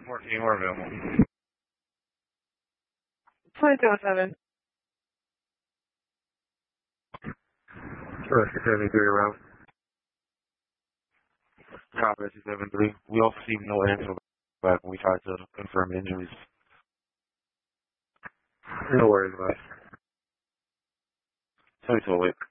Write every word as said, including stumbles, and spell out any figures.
fourteen, we're available. twenty-two oh seven. Sure, six seven three around. Copy, six seven three. We also received no answer back when we tried to confirm injuries. No worries, guys. twenty-two oh eight.